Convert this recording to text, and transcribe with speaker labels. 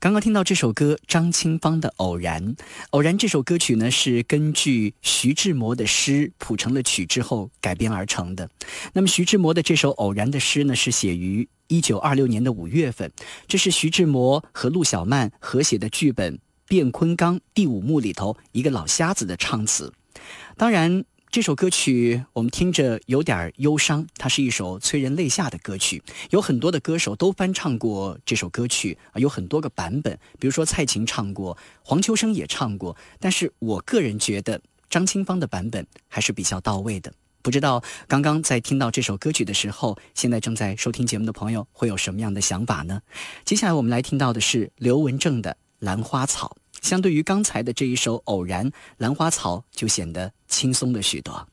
Speaker 1: 刚刚听到这首歌张清芳的《偶然》。偶然这首歌曲呢，是根据徐志摩的诗谱成了曲之后改编而成的。那么徐志摩的这首《偶然》的诗呢，是写于1926年的5月份，这是徐志摩和陆小曼合写的剧本《卞昆冈第5幕》里头一个老瞎子的唱词。当然这首歌曲我们听着有点忧伤，它是一首催人泪下的歌曲，有很多的歌手都翻唱过这首歌曲，有很多个版本，比如说蔡琴唱过，黄秋生也唱过，但是我个人觉得张清芳的版本还是比较到位的。不知道刚刚在听到这首歌曲的时候，现在正在收听节目的朋友会有什么样的想法呢？接下来我们来听到的是刘文正的《兰花草》，相对于刚才的这一首《偶然》，《兰花草》就显得轻松了许多。